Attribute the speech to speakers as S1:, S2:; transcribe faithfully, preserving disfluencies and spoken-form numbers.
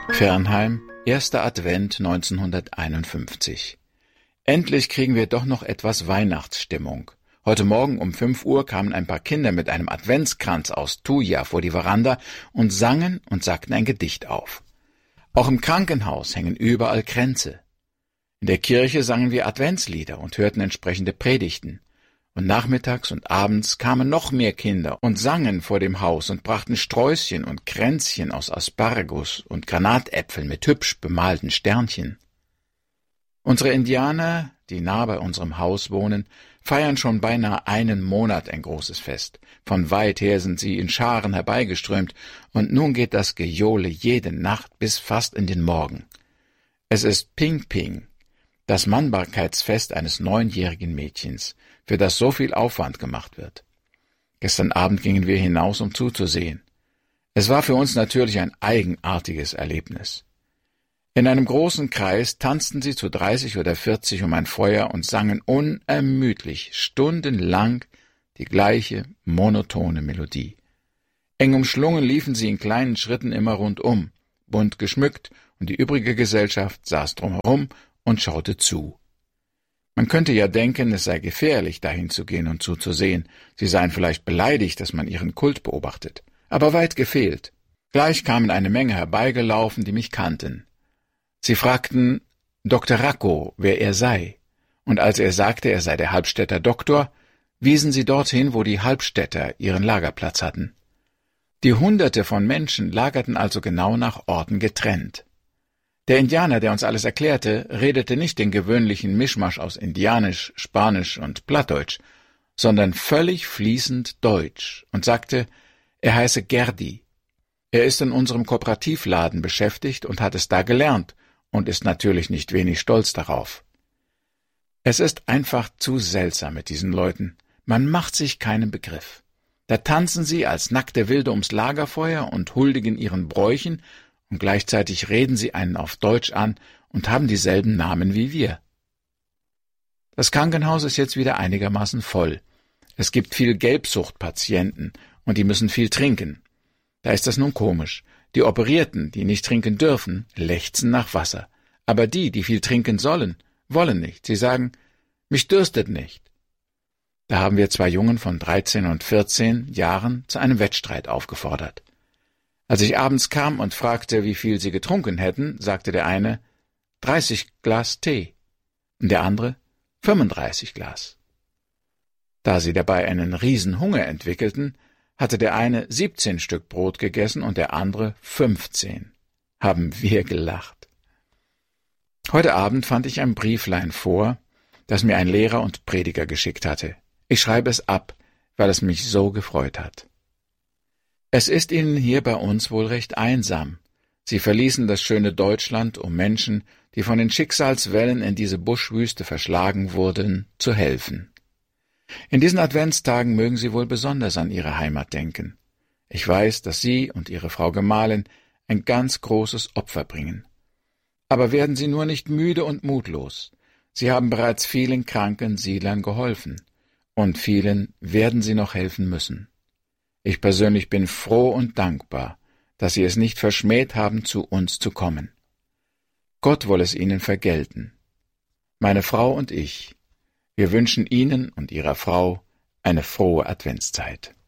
S1: Fernheim, erster Advent neunzehnhunderteinundfünfzig. Endlich kriegen wir doch noch etwas Weihnachtsstimmung. Heute Morgen um fünf Uhr kamen ein paar Kinder mit einem Adventskranz aus Tuya vor die Veranda und sangen und sagten ein Gedicht auf. Auch im Krankenhaus hängen überall Kränze. In der Kirche sangen wir Adventslieder und hörten entsprechende Predigten. Und nachmittags und abends kamen noch mehr Kinder und sangen vor dem Haus und brachten Sträußchen und Kränzchen aus Asparagus und Granatäpfeln mit hübsch bemalten Sternchen. Unsere Indianer, die nah bei unserem Haus wohnen, feiern schon beinahe einen Monat ein großes Fest. Von weit her sind sie in Scharen herbeigeströmt, und nun geht das Gejohle jede Nacht bis fast in den Morgen. Es ist Ping Ping, das Mannbarkeitsfest eines neunjährigen Mädchens, für das so viel Aufwand gemacht wird. Gestern Abend gingen wir hinaus, um zuzusehen. Es war für uns natürlich ein eigenartiges Erlebnis. In einem großen Kreis tanzten sie zu dreißig oder vierzig um ein Feuer und sangen unermüdlich stundenlang die gleiche monotone Melodie. Eng umschlungen liefen sie in kleinen Schritten immer rundum, bunt geschmückt, und die übrige Gesellschaft saß drumherum und schaute zu. Man könnte ja denken, es sei gefährlich, dahin zu gehen und zuzusehen. Sie seien vielleicht beleidigt, dass man ihren Kult beobachtet. Aber weit gefehlt. Gleich kamen eine Menge herbeigelaufen, die mich kannten. Sie fragten Doktor Racco, wer er sei. Und als er sagte, er sei der Halbstädter Doktor, wiesen sie dorthin, wo die Halbstädter ihren Lagerplatz hatten. Die Hunderte von Menschen lagerten also genau nach Orten getrennt. Der Indianer, der uns alles erklärte, redete nicht den gewöhnlichen Mischmasch aus Indianisch, Spanisch und Plattdeutsch, sondern völlig fließend Deutsch und sagte, er heiße Gerdi. Er ist in unserem Kooperativladen beschäftigt und hat es da gelernt und ist natürlich nicht wenig stolz darauf. Es ist einfach zu seltsam mit diesen Leuten. Man macht sich keinen Begriff. Da tanzen sie als nackte Wilde ums Lagerfeuer und huldigen ihren Bräuchen, und gleichzeitig reden sie einen auf Deutsch an und haben dieselben Namen wie wir. Das Krankenhaus ist jetzt wieder einigermaßen voll. Es gibt viel Gelbsuchtpatienten, und die müssen viel trinken. Da ist das nun komisch. Die Operierten, die nicht trinken dürfen, lechzen nach Wasser. Aber die, die viel trinken sollen, wollen nicht. Sie sagen, mich dürstet nicht. Da haben wir zwei Jungen von dreizehn und vierzehn Jahren zu einem Wettstreit aufgefordert. Als ich abends kam und fragte, wie viel sie getrunken hätten, sagte der eine, dreißig Glas Tee, und der andere, fünfunddreißig Glas. Da sie dabei einen Riesenhunger entwickelten, hatte der eine siebzehn Stück Brot gegessen und der andere fünfzehn. Haben wir gelacht. Heute Abend fand ich ein Brieflein vor, das mir ein Lehrer und Prediger geschickt hatte. Ich schreibe es ab, weil es mich so gefreut hat. Es ist ihnen hier bei uns wohl recht einsam. Sie verließen das schöne Deutschland, um Menschen, die von den Schicksalswellen in diese Buschwüste verschlagen wurden, zu helfen. In diesen Adventstagen mögen Sie wohl besonders an Ihre Heimat denken. Ich weiß, dass Sie und Ihre Frau Gemahlin ein ganz großes Opfer bringen. Aber werden Sie nur nicht müde und mutlos. Sie haben bereits vielen kranken Siedlern geholfen, und vielen werden Sie noch helfen müssen. Ich persönlich bin froh und dankbar, dass Sie es nicht verschmäht haben, zu uns zu kommen. Gott wolle es Ihnen vergelten. Meine Frau und ich, wir wünschen Ihnen und Ihrer Frau eine frohe Adventszeit.